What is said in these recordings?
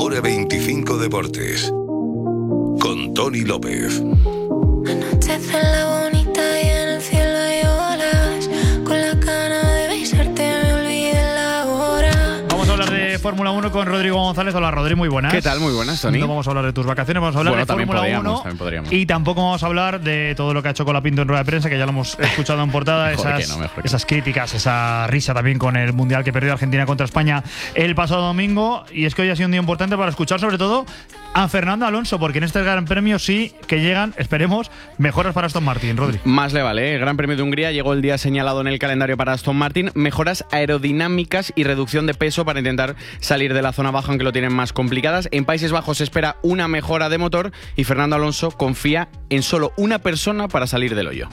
Tour 25 Deportes con Tony López. Anochece en la bonita y en el cielo hay olas. Con la gana de besarte me olvidé la hora. Vamos a hablar de Fórmula 1 con Rodrigo González. Hola, Rodri, muy buenas. ¿Qué tal? Muy buenas, Tony. No vamos a hablar de tus vacaciones, vamos a hablar de Fórmula 1. También podríamos. Y tampoco vamos a hablar de todo lo que ha hecho Colapinto en rueda de prensa, que ya lo hemos escuchado en portada. Esas críticas, esa risa también con el Mundial que perdió Argentina contra España el pasado domingo. Y es que hoy ha sido un día importante para escuchar sobre todo a Fernando Alonso, porque en este Gran Premio sí que llegan, esperemos, mejoras para Aston Martin, Rodri. Más le vale, El Gran Premio de Hungría llegó el día señalado en el calendario para Aston Martin, mejoras aerodinámicas y reducción de peso para intentar salir de la zona baja, aunque lo tienen más complicadas. En Países Bajos se espera una mejora de motor y Fernando Alonso confía en solo una persona para salir del hoyo.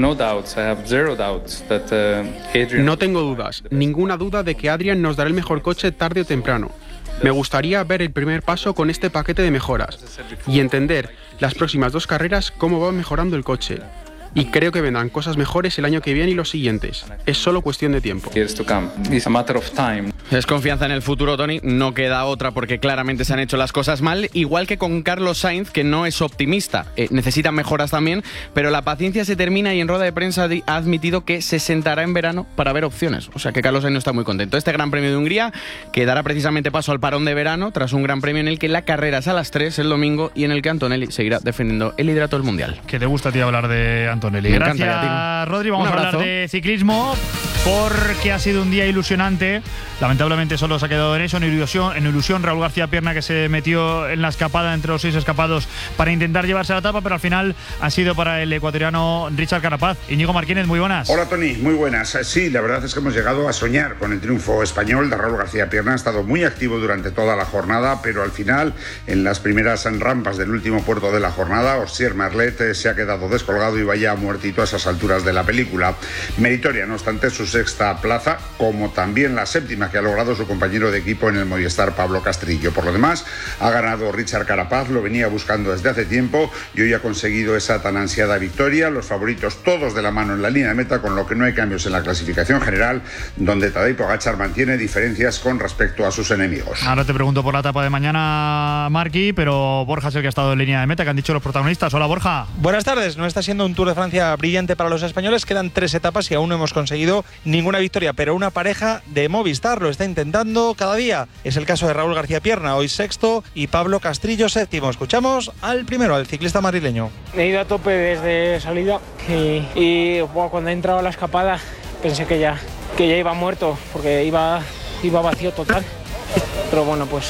No tengo dudas, ninguna duda de que Adrian nos dará el mejor coche tarde o temprano. Me gustaría ver el primer paso con este paquete de mejoras y entender las próximas 2 carreras cómo va mejorando el coche. Y creo que vendrán cosas mejores el año que viene y los siguientes. Es solo cuestión de tiempo. Es confianza en el futuro, Tony. No queda otra porque claramente se han hecho las cosas mal. Igual que con Carlos Sainz, que no es optimista. Necesita mejoras también, pero la paciencia se termina y en rueda de prensa ha admitido que se sentará en verano para ver opciones. O sea que Carlos Sainz no está muy contento. Este Gran Premio de Hungría que dará precisamente paso al parón de verano tras un Gran Premio en el que la carrera es a las 3 el domingo y en el que Antonelli seguirá defendiendo el liderato del Mundial. ¿Qué te gusta a ti hablar de Antonelli? Gracias, Rodri. Vamos a hablar de ciclismo porque ha sido un día ilusionante. Lamentablemente solo se ha quedado en eso, en ilusión. Raúl García Pierna, que se metió en la escapada entre los 6 escapados para intentar llevarse la etapa, pero al final ha sido para el ecuatoriano Richard Carapaz. Íñigo Martínez, muy buenas. Hola, Tony, muy buenas. Sí, la verdad es que hemos llegado a soñar con el triunfo español de Raúl García Pierna. Ha estado muy activo durante toda la jornada, pero al final, en las primeras rampas del último puerto de la jornada, Osier Merlet se ha quedado descolgado y vaya muertito a esas alturas de la película. Meritoria, no obstante, su 6ª plaza, como también la 7ª que ha logrado su compañero de equipo en el Movistar, Pablo Castrillo. Por lo demás, ha ganado Richard Carapaz, lo venía buscando desde hace tiempo y hoy ha conseguido esa tan ansiada victoria. Los favoritos todos de la mano en la línea de meta, con lo que no hay cambios en la clasificación general, donde Tadej Pogačar mantiene diferencias con respecto a sus enemigos. Ahora te pregunto por la etapa de mañana, Marqui, pero Borja es el que ha estado en línea de meta, que han dicho los protagonistas. Hola, Borja. Buenas tardes. No está siendo un Tour de Francia brillante para los españoles. Quedan 3 etapas y aún no hemos conseguido ninguna victoria, pero una pareja de Movistar lo está intentando cada día. Es el caso de Raúl García Pierna, hoy 6º, y Pablo Castrillo 7º. Escuchamos al primero, al ciclista madrileño. He ido a tope desde salida y cuando he entrado a la escapada pensé que ya iba muerto porque iba vacío total. Pero bueno, pues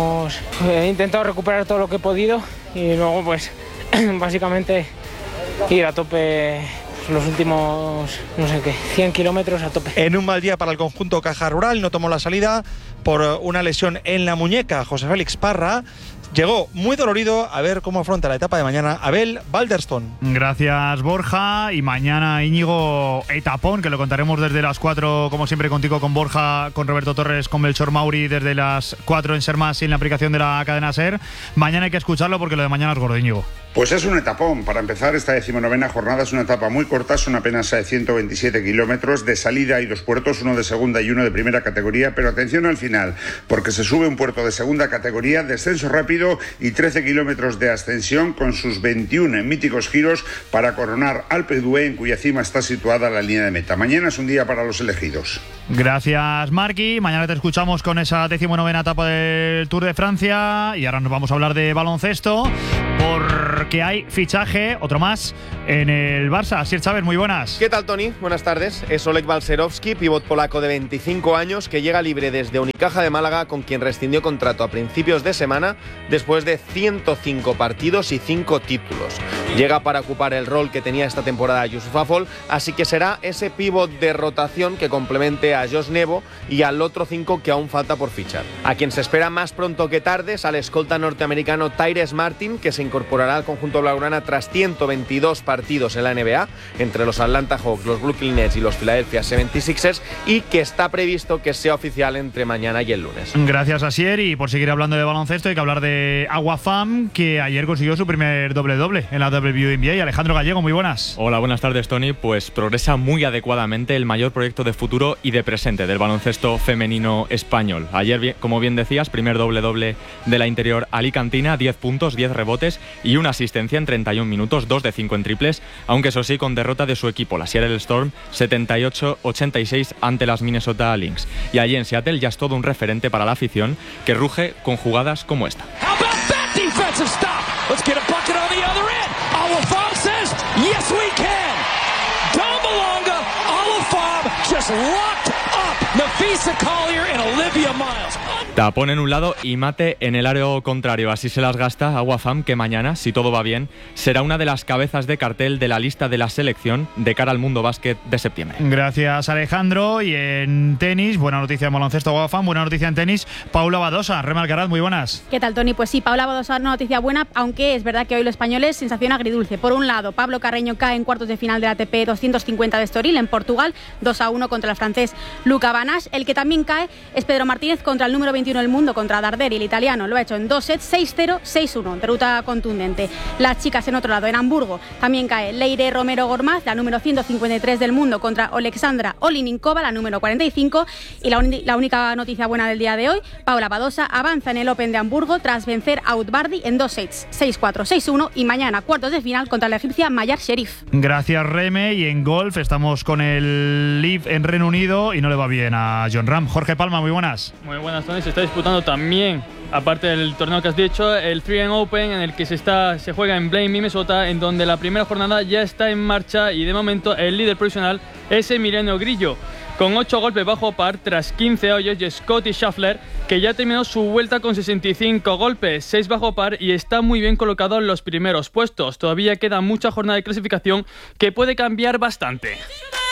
he intentado recuperar todo lo que he podido y luego pues básicamente ir a tope los últimos, 100 kilómetros a tope. En un mal día para el conjunto Caja Rural, no tomó la salida por una lesión en la muñeca. José Félix Parra llegó muy dolorido. A ver cómo afronta la etapa de mañana Abel Balderston. Gracias, Borja. Y mañana, Íñigo, etapón, que lo contaremos desde las 4, como siempre, contigo, con Borja, con Roberto Torres, con Melchor Mauri, desde las 4 en Sermas y en la aplicación de la cadena SER. Mañana hay que escucharlo porque lo de mañana es gordo, Íñigo. Pues es un etapón. Para empezar, esta 19ª jornada es una etapa muy corta, son apenas 127 kilómetros. De salida hay 2 puertos, uno de segunda y uno de primera categoría, pero atención al final, porque se sube un puerto de segunda categoría, descenso rápido y 13 kilómetros de ascensión con sus 21 míticos giros para coronar Alpe d'Huez, en cuya cima está situada la línea de meta. Mañana es un día para los elegidos. Gracias, Marqui. Mañana te escuchamos con esa 19ª etapa del Tour de Francia y ahora nos vamos a hablar de baloncesto porque hay fichaje, otro más, en el Barça. Asier Chávez, muy buenas. ¿Qué tal, Tony? Buenas tardes. Es Oleg Balcerowski, pívot polaco de 25 años, que llega libre desde Unicaja de Málaga, con quien rescindió contrato a principios de semana después de 105 partidos y 5 títulos. Llega para ocupar el rol que tenía esta temporada Yusuf Afol, así que será ese pívot de rotación que complemente a Josh Nevo y al otro 5 que aún falta por fichar. A quien se espera más pronto que tarde es al escolta norteamericano Tyrese Martin, que se incorporará al conjunto blaugrana tras 122 partidos en la NBA, entre los Atlanta Hawks, los Brooklyn Nets y los Philadelphia 76ers, y que está previsto que sea oficial entre mañana y el lunes. Gracias, Asier. Y por seguir hablando de baloncesto, hay que hablar de Aguafam, que ayer consiguió su primer doble-doble en la Review NBA. Alejandro Gallego, muy buenas. Hola, buenas tardes, Tony. Pues progresa muy adecuadamente el mayor proyecto de futuro y de presente del baloncesto femenino español. Ayer, como bien decías, primer doble-doble de la interior alicantina, 10 puntos, 10 rebotes y una asistencia en 31 minutos, 2 de 5 en triples, aunque eso sí, con derrota de su equipo, la Seattle Storm, 78-86 ante las Minnesota Lynx. Y allí en Seattle ya es todo un referente para la afición que ruge con jugadas como esta. Defensive stop. Let's get a bucket on the other end. Alafam says, yes we can. Dombalonga, Alafam just locked up Nafisa Collier and Olivia Miles. Tapón en un lado y mate en el aro contrario. Así se las gasta Agua Fam, que mañana, si todo va bien, será una de las cabezas de cartel de la lista de la selección de cara al Mundo Básquet de septiembre. Gracias, Alejandro. Y en tenis, buena noticia en baloncesto, Agua Fam, buena noticia en tenis, Paula Badosa. Rema Alcaraz, muy buenas. ¿Qué tal, Tony? Pues sí, Paula Badosa, una noticia buena, aunque es verdad que hoy los españoles, sensación agridulce. Por un lado, Pablo Carreño cae en cuartos de final de la ATP 250 de Estoril, en Portugal, 2-1 contra el francés Luca Banasch. El que también cae es Pedro Martínez contra el número 21 del mundo, contra Darderi, el italiano. Lo ha hecho en 2 sets, 6-0, 6-1, derrota contundente. Las chicas en otro lado, en Hamburgo, también cae Leire Romero Gormaz, la número 153 del mundo, contra Alexandra Olininkova, la número 45. Y la única noticia buena del día de hoy, Paula Badosa avanza en el Open de Hamburgo tras vencer a Outbardi en 2 sets, 6-4, 6-1, y mañana cuartos de final contra la egipcia Mayar Sherif. Gracias, Reme. Y en golf estamos con el Liv en Reino Unido y no le va bien a Jon Rahm. Jorge Palma, muy buenas. Muy buenas, Tony. Se está disputando también, aparte del torneo que has dicho, el 3M Open, en el que se juega en Blaine, Minnesota, en donde la primera jornada ya está en marcha y de momento el líder provisional es Emiliano Grillo, con 8 golpes bajo par tras 15 hoyos, y Scottie Scheffler, que ya terminó su vuelta con 65 golpes, 6 bajo par, y está muy bien colocado en los primeros puestos. Todavía queda mucha jornada de clasificación que puede cambiar bastante.